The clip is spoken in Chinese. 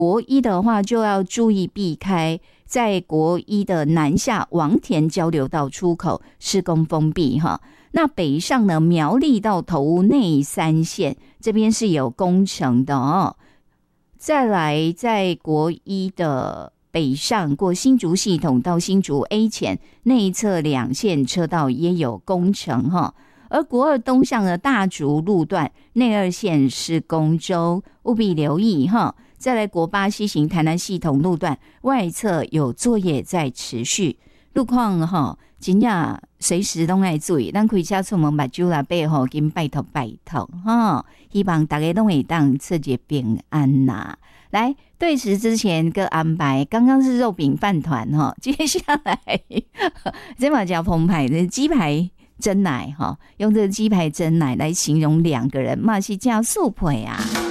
国一的话就要注意避开在国一的南下王田交流道出口施工封闭哈。那北上呢，苗栗到头屋内三线这边是有工程的哦。再来在国一的北上过新竹系统到新竹 A 前内侧2线车道也有工程哈。而国二东向的大竹路段内2线施工中，务必留意哈。再来国8西行台南系统路段外侧有作业在持续，路况哈，真正随时都要注意。咱开车出门目睭啦背后跟拜托哈，希望大家都会当出入平安呐。来对时之前个安排，刚刚是肉饼饭团哈，接下来这嘛叫澎湃的鸡排珍奶哈，用这个鸡排珍奶来形容2个人，嘛是叫素配啊。